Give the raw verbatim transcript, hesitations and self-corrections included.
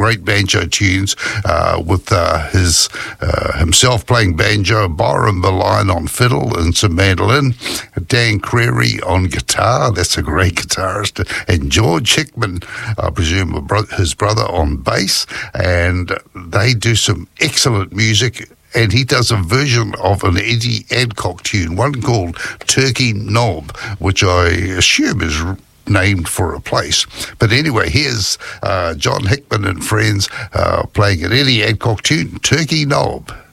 great banjo tunes uh, with uh, his uh, himself playing banjo, Byron Beline on fiddle and some mandolin, Dan Creary on guitar, that's a great guitarist, and George Hickman, I presume his brother, on bass, and they do some excellent music. And he does a version of an Eddie Adcock tune, one called Turkey Knob, which I assume is named for a place. But anyway, here's uh, John Hickman and friends uh, playing an Eddie Adcock tune, Turkey Knob.